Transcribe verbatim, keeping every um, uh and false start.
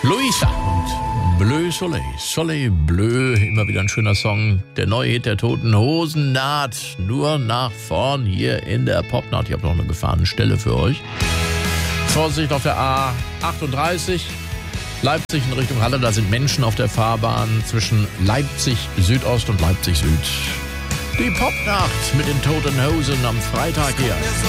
Luisa und Bleu Soleil. Soleil Bleu, immer wieder ein schöner Song. Der neue Hit der Toten Hosen naht nur nach vorn hier in der Popnacht. Ich habe noch eine gefahrene Stelle für euch. Vorsicht auf der A achtunddreißig. Leipzig in Richtung Halle, da sind Menschen auf der Fahrbahn zwischen Leipzig Südost und Leipzig Süd. Die Popnacht mit den Toten Hosen am Freitag hier.